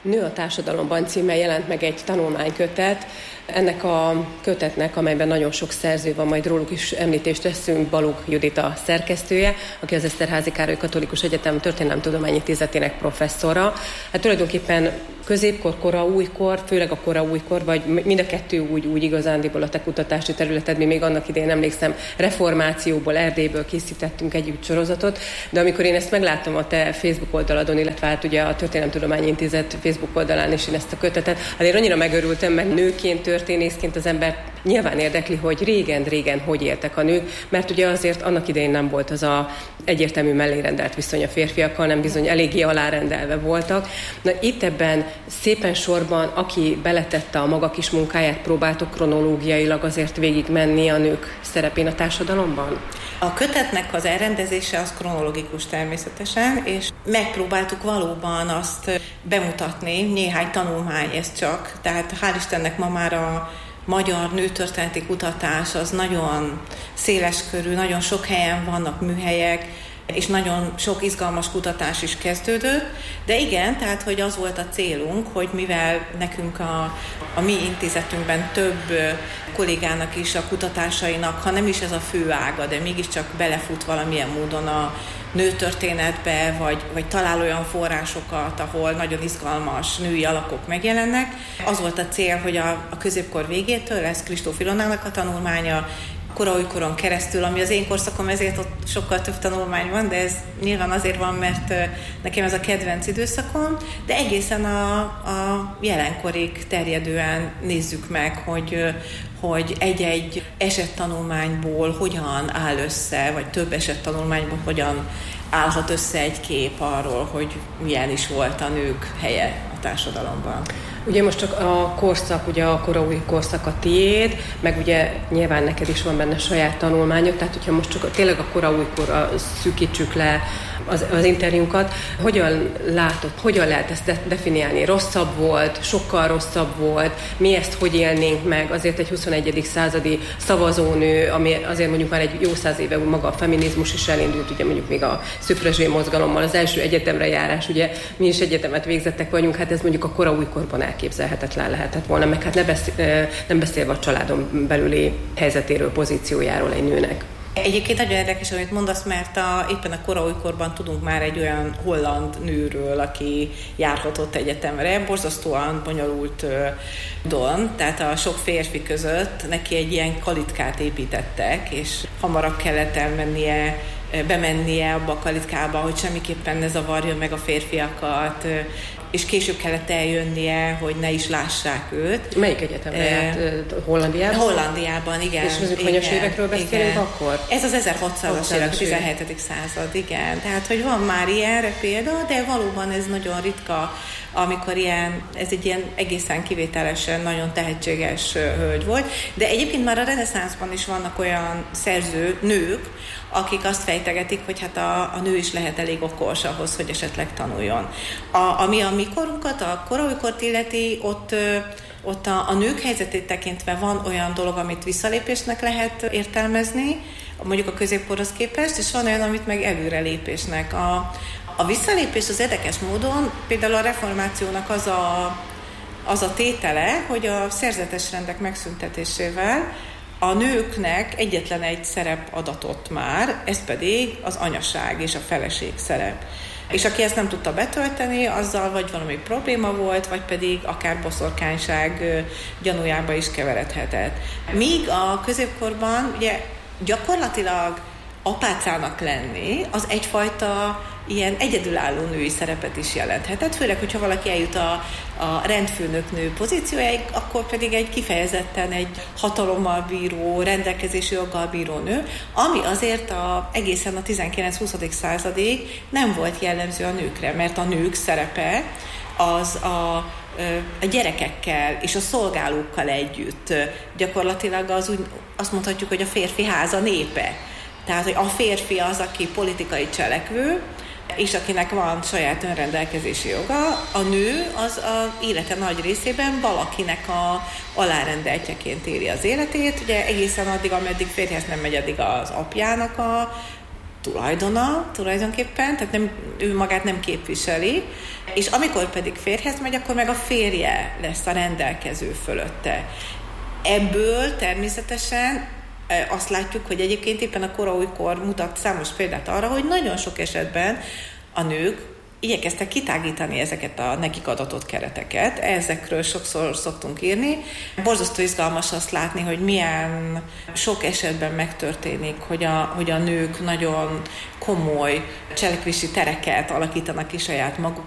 Nő a társadalomban címmel jelent meg egy tanulmánykötet. Ennek a kötetnek, amelyben nagyon sok szerző van, majd róluk is említést teszünk, Balogh Judit a szerkesztője, aki az Eszterházy Károly Katolikus Egyetem Történelemtudományi Intézetének professzora. Hát tulajdonképpen középkor, kora újkor, főleg a kora újkor, vagy mind a kettő úgy igazándiból a te kutatási területed, mi még annak idején emlékszem, reformációból, Erdélyből készítettünk együtt sorozatot, de amikor én ezt megláttam a te Facebook oldaladon, illetve hát ugye a Történelemtudományi Intézet Facebook oldalán is én ezt a kötetet, azért annyira megörültem, mert nőként, történészként az ember nyilván érdekli, hogy régen hogy éltek a nők, mert ugye azért annak idején nem volt az a egyértelmű mellérendelt viszony a férfiakkal, nem bizony eléggé alárendelve voltak. Na itt ebben szépen sorban, aki beletette a maga kis munkáját, próbáltok kronológiailag azért végigmenni a nők szerepén a társadalomban? A kötetnek az elrendezése az kronológikus természetesen, és megpróbáltuk valóban azt bemutatni, néhány tanulmány ez csak, tehát hál' Istennek ma már a magyar nőtörténeti kutatás az nagyon széleskörű, nagyon sok helyen vannak műhelyek, és nagyon sok izgalmas kutatás is kezdődött, de igen, tehát hogy az volt a célunk, hogy mivel nekünk a mi intézetünkben több kollégának is a kutatásainak, ha nem is ez a fő ága, de mégiscsak belefut valamilyen módon a nőtörténetbe, vagy talál olyan forrásokat, ahol nagyon izgalmas női alakok megjelennek. Az volt a cél, hogy a középkor végétől, ez Kristóf Ilonának a tanulmánya, kora-újkoron keresztül, ami az én korszakom, ezért ott sokkal több tanulmány van, de ez nyilván azért van, mert nekem ez a kedvenc időszakom, de egészen a jelenkorig terjedően nézzük meg, hogy egy-egy esettanulmányból hogyan áll össze, vagy több esettanulmányból hogyan állhat össze egy kép arról, hogy milyen is volt a nők helye a társadalomban. Ugye most csak a korszak, ugye a koraúj korszak a tiéd, meg ugye nyilván neked is van benne saját tanulmányok, tehát hogyha most csak tényleg a koraújkorra szűkítsük le az interjúnkat, hogyan látod, hogyan lehet ezt definiálni? Rosszabb volt, sokkal rosszabb volt, mi ezt hogy élnénk meg? Azért egy 21. századi szavazónő, ami azért mondjuk már egy jó 100 éve maga a feminizmus is elindult, ugye mondjuk még a szüfrezsé mozgalommal, az első egyetemre járás, ugye mi is egyetemet végzettek vagyunk, hát ez mondjuk a koraújkorban elképzelhetetlen lehetett volna, meg hát nem beszélve a családon belüli helyzetéről, pozíciójáról egy nőnek. Egyébként nagyon érdekes, amit mondasz, mert éppen a koraújkorban tudunk már egy olyan holland nőről, aki járhatott egyetemre, borzasztóan bonyolult don, tehát a sok férfi között neki egy ilyen kalitkát építettek, és hamarabb kellett bemennie abba a kalitkába, hogy semmiképpen ne zavarjon meg a férfiakat, és később kellett eljönnie, hogy ne is lássák őt. Melyik egyetemre járt? Hollandiában? Hollandiában, igen. És az hanyas évekről beszélünk akkor? Ez az 1600-as évek, 17. század, igen. Tehát, hogy van már ilyenre példa, de valóban ez nagyon ritka, amikor ez egy ilyen egészen kivételesen nagyon tehetséges hölgy volt. De egyébként már a reneszánszban is vannak olyan nők, akik azt fejtegetik, hogy hát a nő is lehet elég okos ahhoz, hogy esetleg tanuljon. Ami a mi korunkat, a koraújkort illeti, ott a nők helyzetét tekintve van olyan dolog, amit visszalépésnek lehet értelmezni, mondjuk a középkorhoz képest, és van olyan, amit meg előrelépésnek. A visszalépés az érdekes módon, például a reformációnak az a tétele, hogy a szerzetes rendek megszüntetésével a nőknek egyetlen egy szerep adatott már, ez pedig az anyaság és a feleség szerep. És aki ezt nem tudta betölteni, azzal vagy valami probléma volt, vagy pedig akár boszorkányság gyanújába is keveredhetett. Míg a középkorban ugye gyakorlatilag apácának lenni, az egyfajta ilyen egyedülálló női szerepet is jelenthetett, főleg, hogyha valaki eljut a rendfőnöknő pozíciójáig, akkor pedig egy kifejezetten egy hatalommal bíró, rendelkezési joggal bíró nő, ami azért egészen a 19-20. századig nem volt jellemző a nőkre, mert a nők szerepe az a gyerekekkel és a szolgálókkal együtt gyakorlatilag azt mondhatjuk, hogy a férfi háza népe. Tehát, hogy a férfi az, aki politikai cselekvő, és akinek van saját önrendelkezési joga, a nő az az élete nagy részében valakinek a alárendeltjeként éli az életét, ugye egészen addig, ameddig férjhez nem megy, addig az apjának tulajdona tulajdonképpen, tehát ő magát nem képviseli, és amikor pedig férjhez megy, akkor meg a férje lesz a rendelkező fölötte. Ebből természetesen azt látjuk, hogy egyébként éppen a Kora újkor mutat számos példát arra, hogy nagyon sok esetben a nők igyekeztek kitágítani ezeket a nekik adatott kereteket. Ezekről sokszor szoktunk írni. Borzasztó izgalmas azt látni, hogy milyen sok esetben megtörténik, hogy a nők nagyon komoly cselekvési tereket alakítanak ki saját maguk